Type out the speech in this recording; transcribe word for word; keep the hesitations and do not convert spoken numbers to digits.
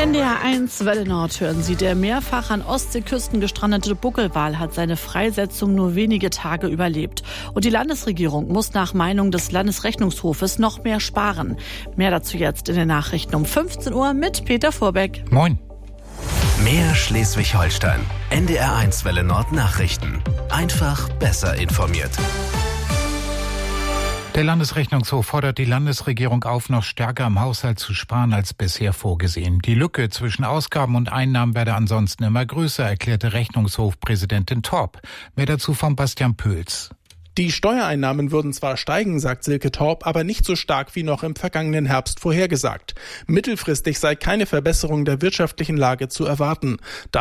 N D R eins Welle Nord hören Sie. Der mehrfach an Ostseeküsten gestrandete Buckelwal hat seine Freisetzung nur wenige Tage überlebt. Und die Landesregierung muss nach Meinung des Landesrechnungshofes noch mehr sparen. Mehr dazu jetzt in den Nachrichten um fünfzehn Uhr mit Peter Vorbeck. Moin. Mehr Schleswig-Holstein. N D R eins Welle Nord Nachrichten. Einfach besser informiert. Der Landesrechnungshof fordert die Landesregierung auf, noch stärker im Haushalt zu sparen als bisher vorgesehen. Die Lücke zwischen Ausgaben und Einnahmen werde ansonsten immer größer, erklärte Rechnungshofpräsidentin Torp. Mehr dazu von Bastian Pöls. Die Steuereinnahmen würden zwar steigen, sagt Silke Torp, aber nicht so stark wie noch im vergangenen Herbst vorhergesagt. Mittelfristig sei keine Verbesserung der wirtschaftlichen Lage zu erwarten.